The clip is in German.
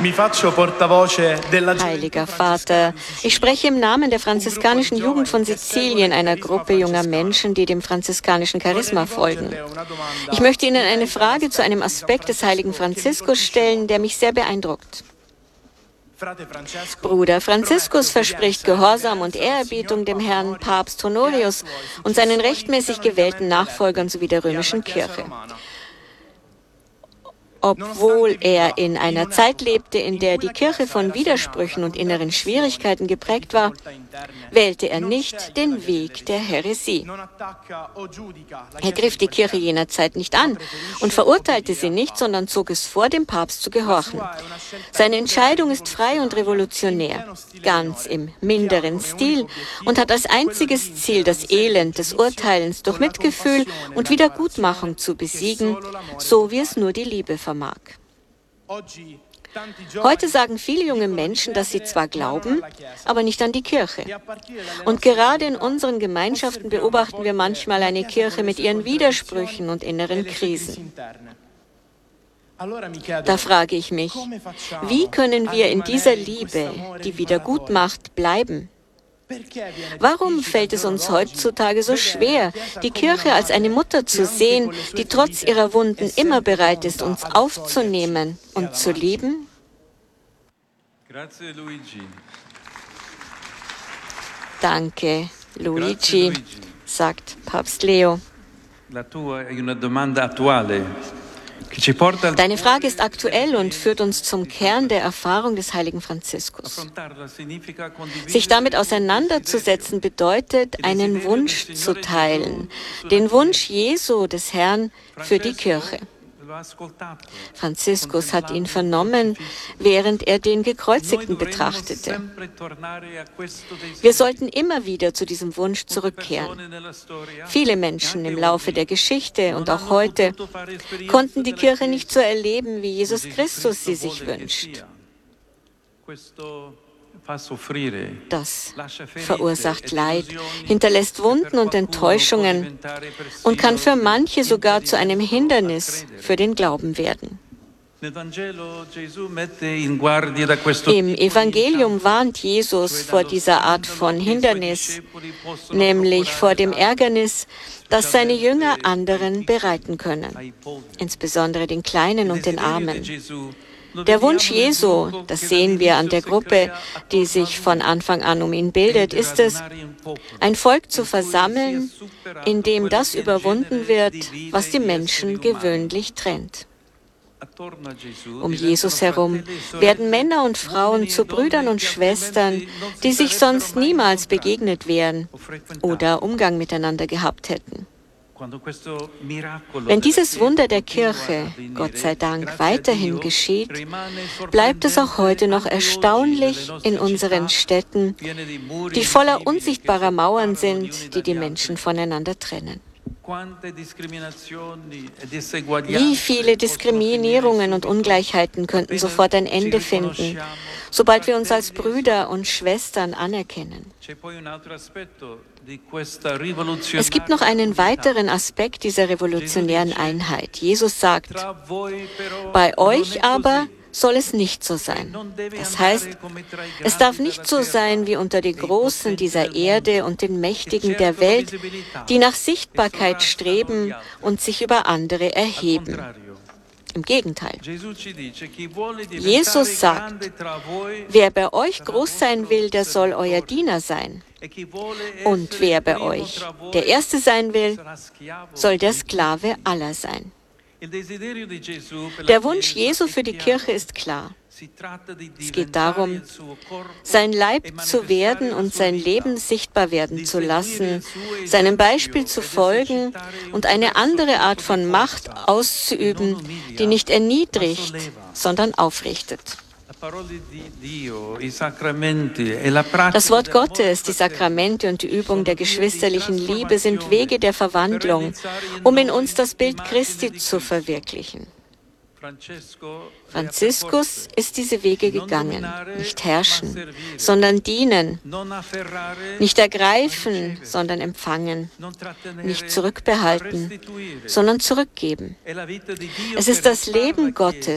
Heiliger Vater, ich spreche im Namen der franziskanischen Jugend von Sizilien, einer Gruppe junger Menschen, die dem franziskanischen Charisma folgen. Ich möchte Ihnen eine Frage zu einem Aspekt des heiligen Franziskus stellen, der mich sehr beeindruckt. Bruder Franziskus verspricht Gehorsam und Ehrerbietung dem Herrn Papst Honorius und seinen rechtmäßig gewählten Nachfolgern sowie der römischen Kirche. Obwohl er in einer Zeit lebte, in der die Kirche von Widersprüchen und inneren Schwierigkeiten geprägt war, wählte er nicht den Weg der Häresie. Er griff die Kirche jener Zeit nicht an und verurteilte sie nicht, sondern zog es vor, dem Papst zu gehorchen. Seine Entscheidung ist frei und revolutionär, ganz im minderen Stil und hat als einziges Ziel, das Elend des Urteilens durch Mitgefühl und Wiedergutmachung zu besiegen, so wie es nur die Liebe vermag. Heute sagen viele junge Menschen, dass sie zwar glauben, aber nicht an die Kirche. Und gerade in unseren Gemeinschaften beobachten wir manchmal eine Kirche mit ihren Widersprüchen und inneren Krisen. Da frage ich mich, wie können wir in dieser Liebe, die Wiedergutmacht, bleiben? Warum fällt es uns heutzutage so schwer, die Kirche als eine Mutter zu sehen, die trotz ihrer Wunden immer bereit ist, uns aufzunehmen und zu lieben? Danke, Luigi, sagt Papst Leo. Deine Frage ist aktuell und führt uns zum Kern der Erfahrung des heiligen Franziskus. Sich damit auseinanderzusetzen bedeutet, einen Wunsch zu teilen, den Wunsch Jesu, des Herrn, für die Kirche. Franziskus hat ihn vernommen, während er den Gekreuzigten betrachtete. Wir sollten immer wieder zu diesem Wunsch zurückkehren. Viele Menschen im Laufe der Geschichte und auch heute konnten die Kirche nicht so erleben, wie Jesus Christus sie sich wünscht. Das verursacht Leid, hinterlässt Wunden und Enttäuschungen und kann für manche sogar zu einem Hindernis für den Glauben werden. Im Evangelium warnt Jesus vor dieser Art von Hindernis, nämlich vor dem Ärgernis, das seine Jünger anderen bereiten können, insbesondere den Kleinen und den Armen. Der Wunsch Jesu, das sehen wir an der Gruppe, die sich von Anfang an um ihn bildet, ist es, ein Volk zu versammeln, in dem das überwunden wird, was die Menschen gewöhnlich trennt. Um Jesus herum werden Männer und Frauen zu Brüdern und Schwestern, die sich sonst niemals begegnet wären oder Umgang miteinander gehabt hätten. Wenn dieses Wunder der Kirche, Gott sei Dank, weiterhin geschieht, bleibt es auch heute noch erstaunlich in unseren Städten, die voller unsichtbarer Mauern sind, die die Menschen voneinander trennen. Wie viele Diskriminierungen und Ungleichheiten könnten sofort ein Ende finden, sobald wir uns als Brüder und Schwestern anerkennen. Es gibt noch einen weiteren Aspekt dieser revolutionären Einheit. Jesus sagt, bei euch aber soll es nicht so sein. Das heißt, es darf nicht so sein wie unter den Großen dieser Erde und den Mächtigen der Welt, die nach Sichtbarkeit streben und sich über andere erheben. Im Gegenteil. Jesus sagt, wer bei euch groß sein will, der soll euer Diener sein. Und wer bei euch der Erste sein will, soll der Sklave aller sein. Der Wunsch Jesu für die Kirche ist klar. Es geht darum, sein Leib zu werden und sein Leben sichtbar werden zu lassen, seinem Beispiel zu folgen und eine andere Art von Macht auszuüben, die nicht erniedrigt, sondern aufrichtet. Das Wort Gottes, die Sakramente und die Übung der geschwisterlichen Liebe sind Wege der Verwandlung, um in uns das Bild Christi zu verwirklichen. Franziskus ist diese Wege gegangen, nicht herrschen, sondern dienen, nicht ergreifen, sondern empfangen, nicht zurückbehalten, sondern zurückgeben. Es ist das Leben Gottes,